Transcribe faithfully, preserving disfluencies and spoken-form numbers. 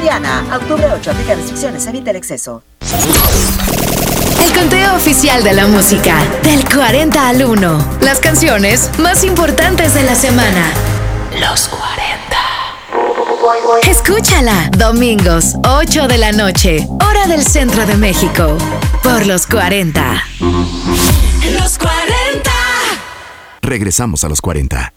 Soriana. A octubre ocho, aplica restricciones, evita el exceso. El conteo oficial de la música, del cuarenta al uno. Las canciones más importantes de la semana. Los cuarenta. Escúchala, domingos, ocho de la noche, hora del centro de México. Por los cuarenta. Los cuarenta. Regresamos a los cuarenta.